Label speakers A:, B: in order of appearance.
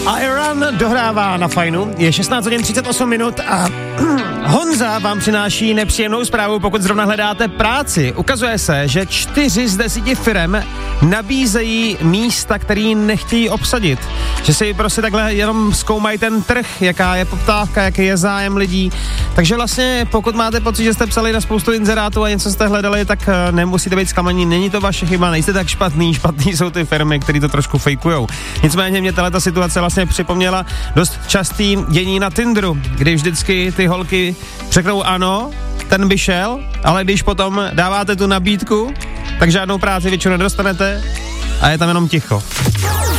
A: Iron dohrává na fajnu, je 16 hodin 38 minut a Honza vám přináší nepříjemnou zprávu, pokud zrovna hledáte práci. Ukazuje se, že 4 z 10 firem nabízejí místa, který nechtějí obsadit. Že si prostě takhle jenom zkoumají ten trh, jaká je poptávka, jaký je zájem lidí. Takže vlastně pokud máte pocit, že jste psali na spoustu inzerátů a něco jste hledali, tak nemusíte být zklamaní, není to vaše chyba, nejste tak špatný jsou ty firmy, které to trošku fejkujou. Nicméně mě tato situace vlastně připomněla dost častý dění na Tinderu, kdy vždycky ty holky řeknou ano, ten by šel, ale když potom dáváte tu nabídku, tak žádnou práci většinou nedostanete a je tam jenom ticho.